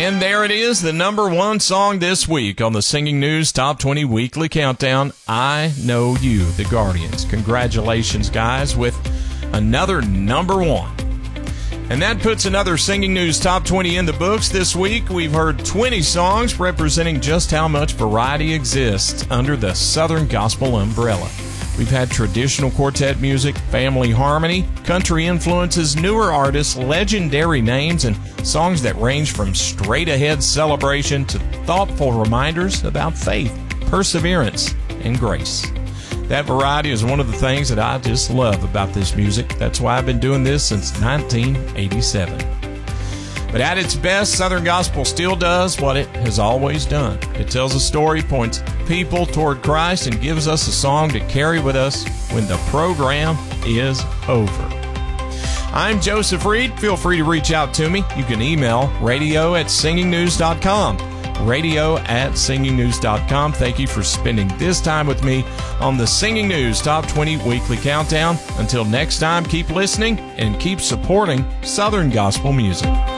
And there it is, the number one song this week on the Singing News Top 20 Weekly Countdown, I Know You, the Guardians. Congratulations, guys, with another number one. And that puts another Singing News Top 20 in the books this week. We've heard 20 songs representing just how much variety exists under the Southern Gospel umbrella. We've had traditional quartet music, family harmony, country influences, newer artists, legendary names, and songs that range from straight-ahead celebration to thoughtful reminders about faith, perseverance, and grace. That variety is one of the things that I just love about this music. That's why I've been doing this since 1987. But at its best, Southern Gospel still does what it has always done. It tells a story, points people toward Christ, and gives us a song to carry with us when the program is over. I'm Joseph Reed. Feel free to reach out to me. You can email radio@singingnews.com. radio@singingnews.com. Thank you for spending this time with me on the Singing News Top 20 Weekly Countdown. Until next time, keep listening and keep supporting Southern Gospel music.